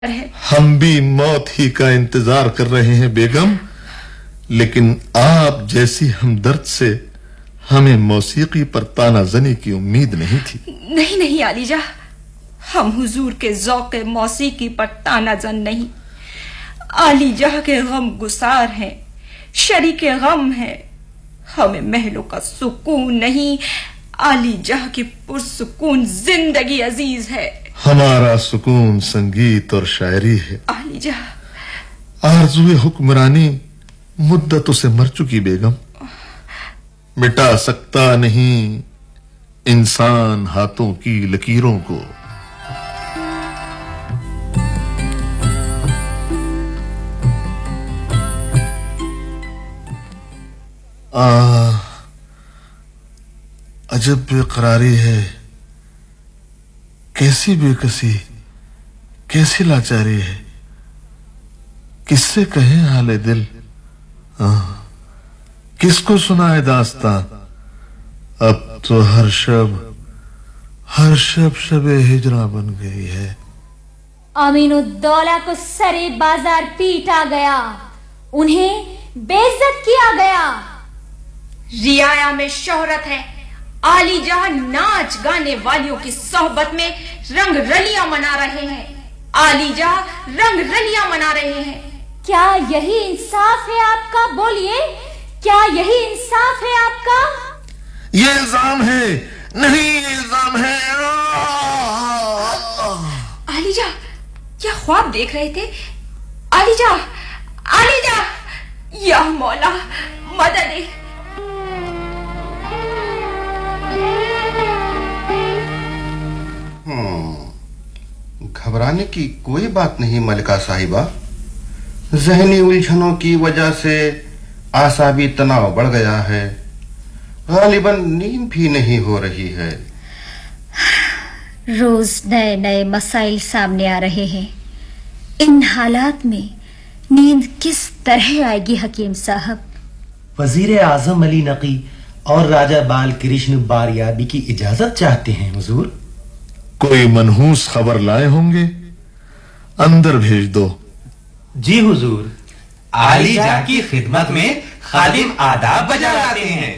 ہم بھی موت ہی کا انتظار کر رہے ہیں بیگم، لیکن آپ جیسی ہمدرد سے ہمیں موسیقی پر تانا زنی کی امید نہیں تھی۔ نہیں عالی جاں، ہم حضور کے ذوق موسیقی پر تانا زن نہیں، عالی جاں کے غم گسار ہیں، شریک غم ہیں۔ ہمیں محلوں کا سکون نہیں، عالی جاں کی پرسکون زندگی عزیز ہے۔ ہمارا سکون سنگیت اور شاعری ہے۔ عالی جاں، آرزوئے حکمرانی مدتوں سے مر چکی بیگم، مٹا سکتا نہیں انسان ہاتھوں کی لکیروں کو۔ عجب بے قراری ہے، کیسی بے کسی، کیسی لاچاری ہے، کس سے کہیں حال دل، کس کو سنائے داستان، اب تو ہر شب شب ہجراں بن گئی ہے۔ امین الدولہ کو سرے بازار پیٹا گیا، انہیں بے عزت کیا گیا۔ رعایا میں شہرت ہے، عالی جاں ناچ گانے والیوں کی صحبت میں رنگ رلیاں منا رہے ہیں، عالی جاں رنگ رلیاں منا رہے ہیں۔ کیا یہی انصاف ہے آپ کا؟ بولیے، کیا یہی انصاف ہے آپ کا؟ یہ الزام ہے، نہیں الزام ہے۔ عالی جاں کیا خواب دیکھ رہے تھے؟ عالی جاں، عالی جاں، یا مولا مدد۔ گھبرانے کی کوئی بات نہیں ملکہ صاحبہ، ذہنی الجھنوں کی وجہ سے اعصابی تناؤ بڑھ گیا ہے، غالباً نیند بھی نہیں ہو رہی ہے۔ روز نئے نئے مسائل سامنے آ رہے ہیں، ان حالات میں نیند کس طرح آئے گی حکیم صاحب؟ وزیر اعظم علی نقی اور راجہ بال کرشن باریابی کی اجازت چاہتے ہیں حضور۔ کوئی منحوس خبر لائے ہوں گے، اندر بھیج دو۔ جی حضور۔ عالی جاں کی خدمت میں خادم آداب بجا لاتے ہیں۔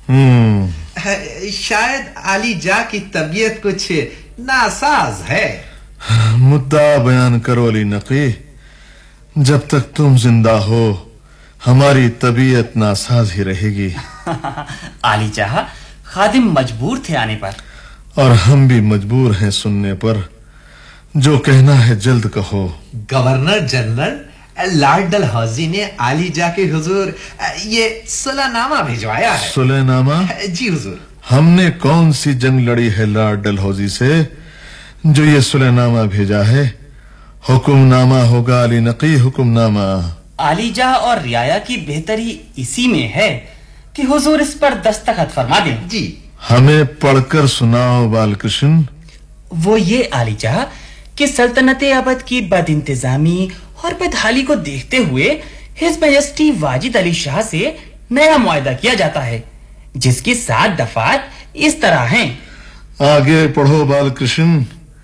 شاید عالی جاں کی طبیعت کچھ ناساز ہے۔ مدعا بیان کرو علی نقی، جب تک تم زندہ ہو ہماری طبیعت ناساز ہی رہے گی۔ عالی جاں خادم مجبور تھے آنے پر، اور ہم بھی مجبور ہیں سننے پر، جو کہنا ہے جلد کہو۔ گورنر جنرل لارڈ ڈلہوزی نے عالی جاں کے حضور یہ صلح نامہ بھیجوایا ہے۔ صلح نامہ؟ جی حضور۔ ہم نے کون سی جنگ لڑی ہے لارڈ ڈلہوزی سے جو یہ صلح نامہ بھیجا ہے؟ حکم نامہ ہوگا علی نقی، حکم نامہ۔ عالی جاں اور رعایا کی بہتری اسی میں ہے کہ حضور اس پر دستخط فرما دیں۔ جی۔ ہمیں پڑھ کر سناؤ بال کرشن۔ وہ یہ عالی جاں کہ سلطنت ابد کی بد انتظامی اور بدحالی کو دیکھتے ہوئے ہز میجسٹی واجد علی شاہ سے نیا معاہدہ کیا جاتا ہے، جس کی 7 دفعات اس طرح ہیں۔ آگے پڑھو بال کرشن،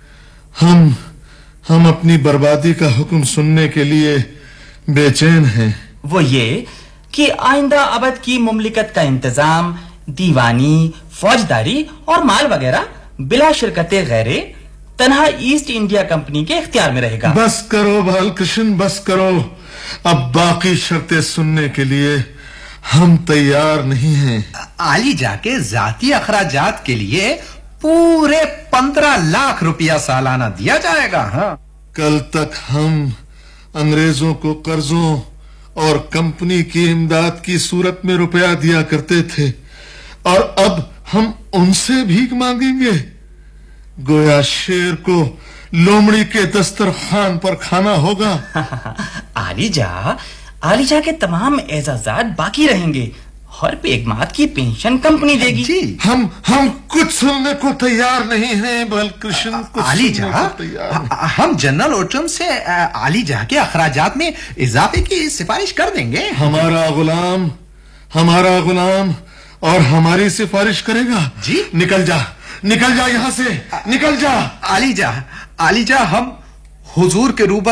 ہم اپنی بربادی کا حکم سننے کے لیے بے چین ہیں۔ وہ یہ کہ آئندہ ابد کی مملکت کا انتظام دیوانی، فوجداری اور مال وغیرہ بلا شرکت غیرے تنہا ایسٹ انڈیا کمپنی کے اختیار میں رہے گا۔ بس کرو بال کرشن، بس کرو، اب باقی شرطیں سننے کے لیے ہم تیار نہیں ہیں۔ عالی جاں کے ذاتی اخراجات کے لیے پورے 15 لاکھ روپیہ سالانہ دیا جائے گا۔ ہاں، کل تک ہم انگریزوں کو قرضوں اور کمپنی کی امداد کی صورت میں روپیہ دیا کرتے تھے، اور اب ہم ان سے بھیک مانگیں گے؟ گویا شیر کو لومڑی کے دسترخوان پر کھانا ہوگا۔ عالی جاں کے تمام اعزازات باقی رہیں گے اور بیگمات کی پینشن کمپنی دے گی۔ ہم کچھ سننے کو تیار نہیں ہیں بال کرشن۔ عالی جاں، ہم جنرل اوٹرم سے عالی جاں کے اخراجات میں اضافے کی سفارش کر دیں گے۔ ہمارا غلام اور ہماری سفارش کرے گا؟ جی۔ نکل جا یہاں سے، نکل جا۔ عالی جاں ہم हुजूर के रूबरू